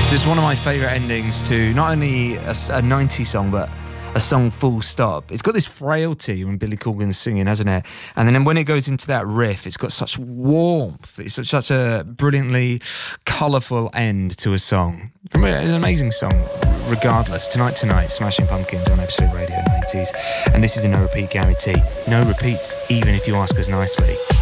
Just one of my favourite endings to not only a 90s song, but a song full stop. It's got this frailty when Billy Corgan's singing, hasn't it? And then when it goes into that riff, it's got such warmth. It's such a brilliantly colourful end to a song. It's an amazing song, regardless. Tonight, Smashing Pumpkins on Absolute Radio 90s. And this is a no repeat guarantee. No repeats, even if you ask us nicely.